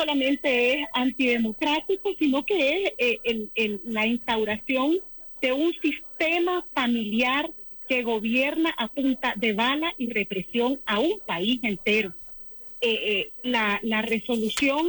solamente es antidemocrático, sino que es la instauración de un sistema familiar que gobierna a punta de bala y represión a un país entero. La resolución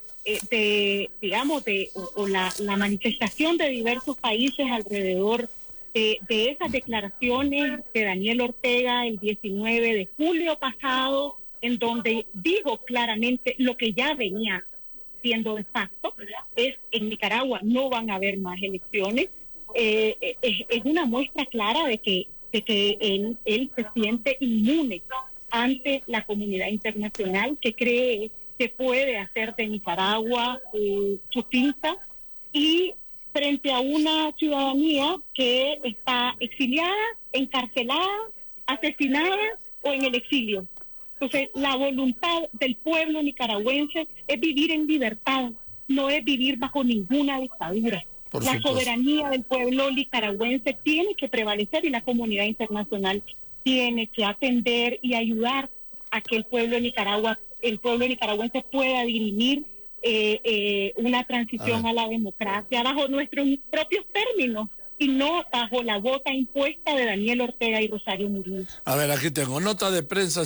la manifestación de diversos países alrededor de esas declaraciones de Daniel Ortega el 19 de julio pasado, en donde dijo claramente lo que ya venía siendo de facto, es en Nicaragua no van a haber más elecciones. Es una muestra clara de que él se siente inmune ante la comunidad internacional, que cree que puede hacer de Nicaragua su finca, y frente a una ciudadanía que está exiliada, encarcelada, asesinada o en el exilio. Entonces, la voluntad del pueblo nicaragüense es vivir en libertad, no es vivir bajo ninguna dictadura. La soberanía del pueblo nicaragüense tiene que prevalecer, y la comunidad internacional tiene que atender y ayudar a que el pueblo nicaragüense pueda dirimir una transición a la democracia bajo nuestros propios términos y no bajo la bota impuesta de Daniel Ortega y Rosario Murillo. A ver, aquí tengo nota de prensa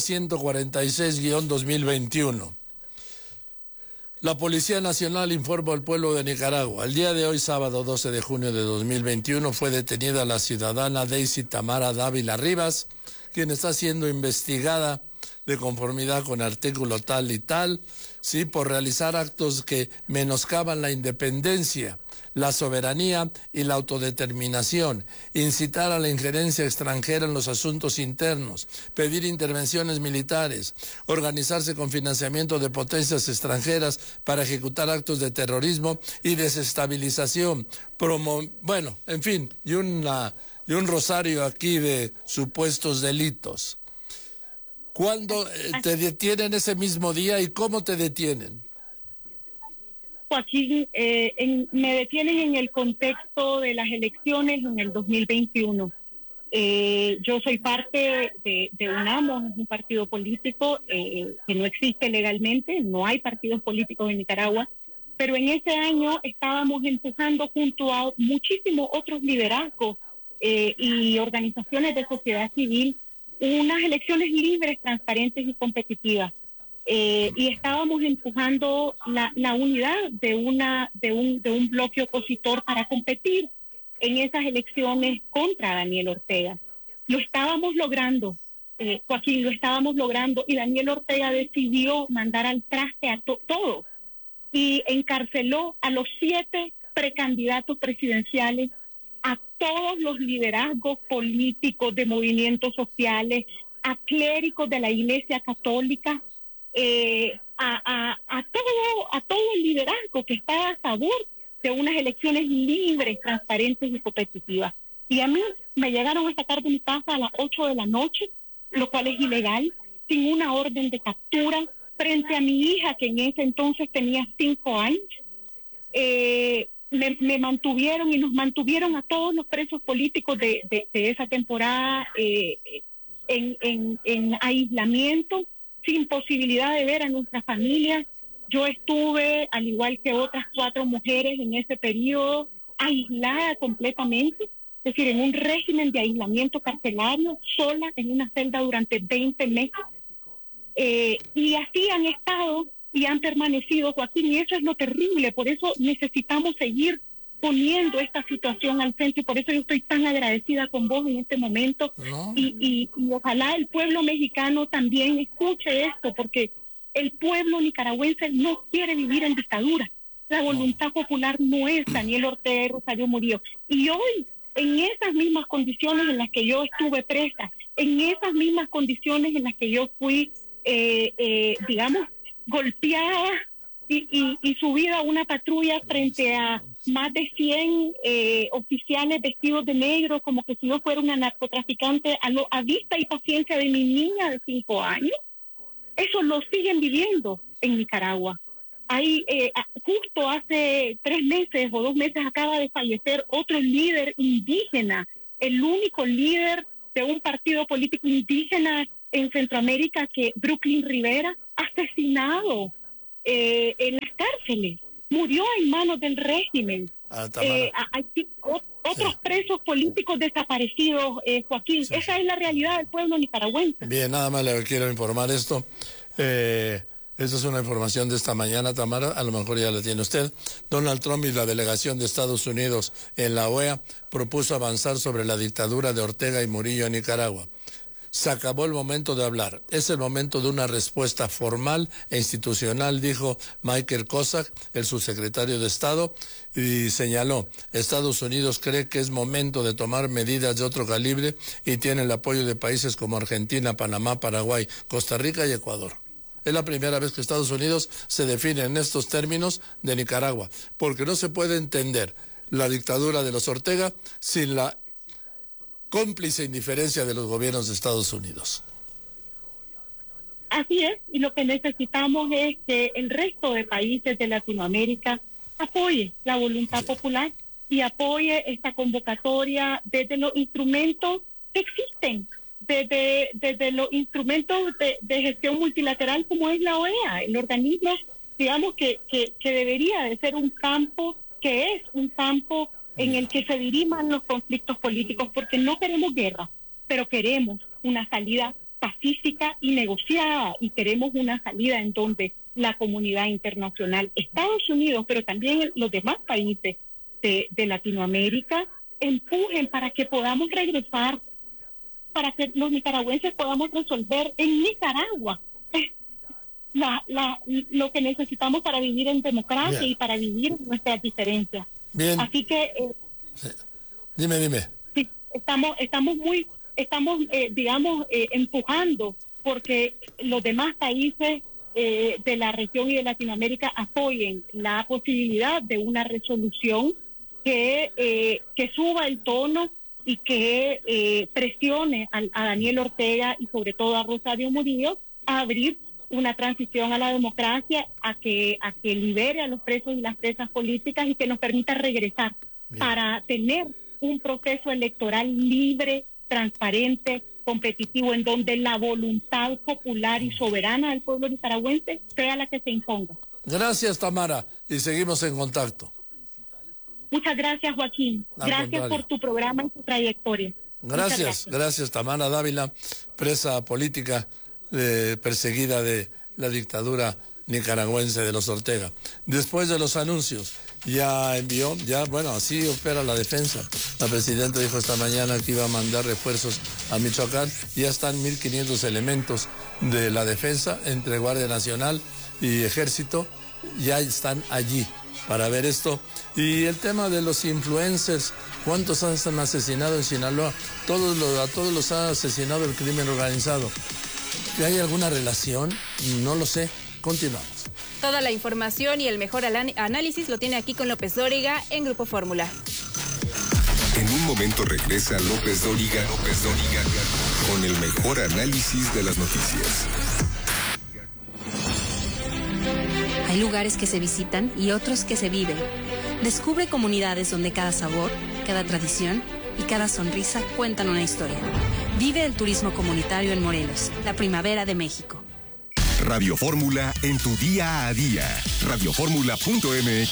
146-2021. La Policía Nacional informa al pueblo de Nicaragua. El día de hoy, sábado 12 de junio de 2021, fue detenida la ciudadana Daisy Tamara Dávila Rivas, quien está siendo investigada de conformidad con artículo tal y tal, sí, por realizar actos que menoscaban la independencia, la soberanía y la autodeterminación, incitar a la injerencia extranjera en los asuntos internos, pedir intervenciones militares, organizarse con financiamiento de potencias extranjeras para ejecutar actos de terrorismo y desestabilización, bueno, en fin, y un rosario aquí de supuestos delitos. ¿Cuándo te detienen ese mismo día y cómo te detienen? Joaquín, me detienen en el contexto de las elecciones en el 2021. Yo soy parte de UNAMO, un partido político que no existe legalmente, no hay partidos políticos en Nicaragua, pero en ese año estábamos empujando junto a muchísimos otros liderazgos y organizaciones de sociedad civil unas elecciones libres, transparentes y competitivas. Y estábamos empujando la unidad de un bloque opositor para competir en esas elecciones contra Daniel Ortega. Lo estábamos logrando, Joaquín, lo estábamos logrando, y Daniel Ortega decidió mandar al traste a todo y encarceló a los 7 precandidatos presidenciales, a todos los liderazgos políticos de movimientos sociales, a clérigos de la Iglesia Católica, a todo el liderazgo que está a favor de unas elecciones libres, transparentes y competitivas. Y a mí me llegaron a sacar de mi casa a las 8 de la noche, lo cual es ilegal, sin una orden de captura, frente a mi hija, que en ese entonces tenía 5 años. Me mantuvieron y nos mantuvieron a todos los presos políticos de esa temporada en aislamiento, sin posibilidad de ver a nuestras familias. Yo estuve, al igual que otras 4 mujeres en ese periodo, aislada completamente, es decir, en un régimen de aislamiento carcelario, sola en una celda durante 20 meses. Y así han estado y han permanecido, Joaquín, y eso es lo terrible. Por eso necesitamos seguir poniendo esta situación al centro, y por eso yo estoy tan agradecida con vos en este momento. No. Y ojalá el pueblo mexicano también escuche esto, porque el pueblo nicaragüense no quiere vivir en dictadura. La voluntad popular no es Daniel Ortega y Rosario Murillo. Y hoy, en esas mismas condiciones en las que yo estuve presa, en esas mismas condiciones en las que yo fui, golpeada y subida a una patrulla frente a más de 100 oficiales vestidos de negro, como que si yo fuera una narcotraficante, a vista y paciencia de mi niña de 5 años. Eso lo siguen viviendo en Nicaragua. Hay, justo hace 3 meses o 2 meses acaba de fallecer otro líder indígena, el único líder de un partido político indígena en Centroamérica, que Brooklyn Rivera, asesinado en las cárceles, murió en manos del régimen. Hay otros presos políticos desaparecidos, Joaquín. Sí. Esa es la realidad del pueblo nicaragüense. Bien, nada más le quiero informar esto. Esta es una información de esta mañana, Tamara, a lo mejor ya la tiene usted. Donald Trump y la delegación de Estados Unidos en la OEA propuso avanzar sobre la dictadura de Ortega y Murillo en Nicaragua. Se acabó el momento de hablar. Es el momento de una respuesta formal e institucional, dijo Michael Cossack, el subsecretario de Estado, y señaló, Estados Unidos cree que es momento de tomar medidas de otro calibre y tiene el apoyo de países como Argentina, Panamá, Paraguay, Costa Rica y Ecuador. Es la primera vez que Estados Unidos se define en estos términos de Nicaragua, porque no se puede entender la dictadura de los Ortega sin la cómplice indiferencia de los gobiernos de Estados Unidos. Así es, y lo que necesitamos es que el resto de países de Latinoamérica apoye la voluntad popular y apoye esta convocatoria desde los instrumentos que existen, desde los instrumentos de gestión multilateral como es la OEA, el organismo, digamos, que debería de ser un campo, que es un campo en el que se diriman los conflictos políticos, porque no queremos guerra, pero queremos una salida pacífica y negociada, y queremos una salida en donde la comunidad internacional, Estados Unidos, pero también los demás países de Latinoamérica, empujen para que podamos regresar, para que los nicaragüenses podamos resolver en Nicaragua lo que necesitamos para vivir en democracia. Bien. Y para vivir nuestras diferencias. Bien. Así que sí. Dime. Sí, estamos empujando porque los demás países de la región y de Latinoamérica apoyen la posibilidad de una resolución que suba el tono y que presione a Daniel Ortega y sobre todo a Rosario Murillo a abrir una transición a la democracia, a que libere a los presos y las presas políticas y que nos permita regresar. Bien. Para tener un proceso electoral libre, transparente, competitivo, en donde la voluntad popular y soberana del pueblo nicaragüense sea la que se imponga. Gracias, Tamara, y seguimos en contacto. Muchas gracias, Joaquín. Gracias por tu programa y tu trayectoria. Gracias, Tamara Dávila, presa política perseguida de la dictadura nicaragüense de los Ortega. Después de los anuncios, así opera la defensa. La presidenta dijo esta mañana que iba a mandar refuerzos a Michoacán. Ya están 1,500 elementos de la defensa entre Guardia Nacional y Ejército. Ya están allí para ver esto. Y el tema de los influencers, ¿cuántos han asesinado en Sinaloa? A todos los ha asesinado el crimen organizado. ¿Hay alguna relación? No lo sé. Continuamos. Toda la información y el mejor análisis lo tiene aquí con López Dóriga en Grupo Fórmula. En un momento regresa López Dóriga con el mejor análisis de las noticias. Hay lugares que se visitan y otros que se viven. Descubre comunidades donde cada sabor, cada tradición y cada sonrisa cuentan una historia. Vive el turismo comunitario en Morelos, la primavera de México. Radio Fórmula en tu día a día. Radioformula.mx.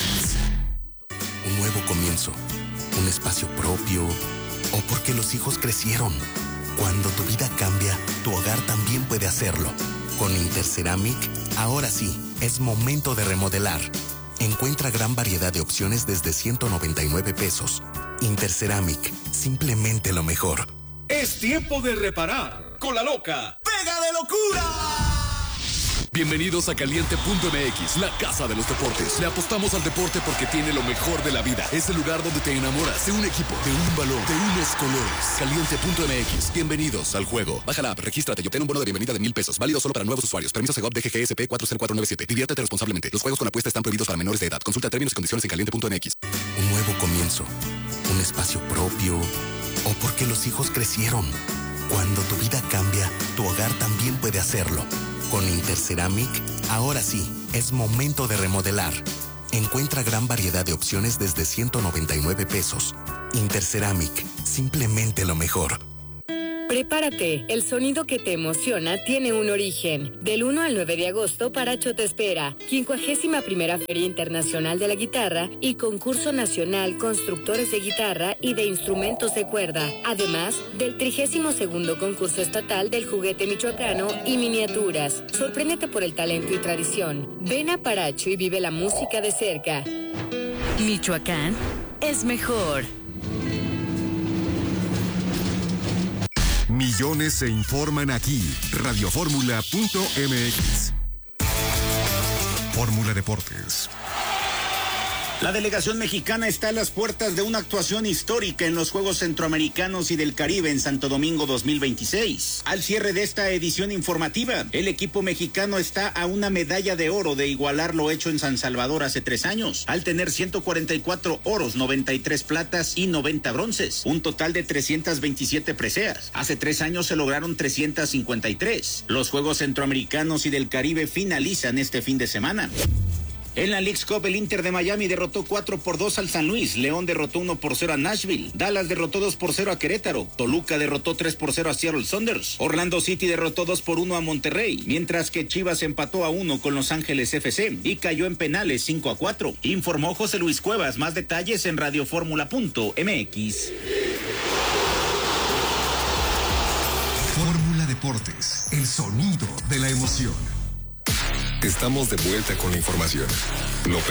Un nuevo comienzo, un espacio propio, o porque los hijos crecieron. Cuando tu vida cambia, tu hogar también puede hacerlo. Con Interceramic, ahora sí, es momento de remodelar. Encuentra gran variedad de opciones desde 199 pesos. Interceramic, simplemente lo mejor. Es tiempo de reparar con la loca ¡Pega de locura! Bienvenidos a Caliente.mx, la casa de los deportes. Le apostamos al deporte porque tiene lo mejor de la vida. Es el lugar donde te enamoras de un equipo, de un balón, de unos colores. Caliente.mx, bienvenidos al juego. Baja la app, regístrate y obtén un bono de bienvenida de 1,000 pesos. Válido solo para nuevos usuarios. Permiso Segov DGGSP 40497. Diviértete responsablemente. Los juegos con apuesta están prohibidos para menores de edad. Consulta términos y condiciones en Caliente.mx. Un nuevo comienzo, un espacio propio, o porque los hijos crecieron. Cuando tu vida cambia, tu hogar también puede hacerlo. Con Interceramic, ahora sí, es momento de remodelar. Encuentra gran variedad de opciones desde 199 pesos. Interceramic, simplemente lo mejor. Prepárate, el sonido que te emociona tiene un origen. Del 1 al 9 de agosto, Paracho te espera. 51ª Feria Internacional de la Guitarra y Concurso Nacional Constructores de Guitarra y de Instrumentos de Cuerda. Además del 32º Concurso Estatal del Juguete Michoacano y Miniaturas. Sorpréndete por el talento y tradición. Ven a Paracho y vive la música de cerca. Michoacán es mejor. Millones se informan aquí. Radioformula.mx. Fórmula Deportes. La delegación mexicana está a las puertas de una actuación histórica en los Juegos Centroamericanos y del Caribe en Santo Domingo 2026. Al cierre de esta edición informativa, el equipo mexicano está a una medalla de oro de igualar lo hecho en San Salvador hace 3 años, al tener 144 oros, 93 platas y 90 bronces, un total de 327 preseas. Hace 3 años se lograron 353. Los Juegos Centroamericanos y del Caribe finalizan este fin de semana. En la Leagues Cup, el Inter de Miami derrotó 4-2 al San Luis. León derrotó 1-0 a Nashville. Dallas derrotó 2-0 a Querétaro. Toluca derrotó 3-0 a Seattle Sounders. Orlando City derrotó 2-1 a Monterrey. Mientras que Chivas empató a 1 con Los Ángeles FC y cayó en penales 5-4. Informó José Luis Cuevas. Más detalles en radioformula.mx. Fórmula Deportes. El sonido de la emoción. Estamos de vuelta con la información. López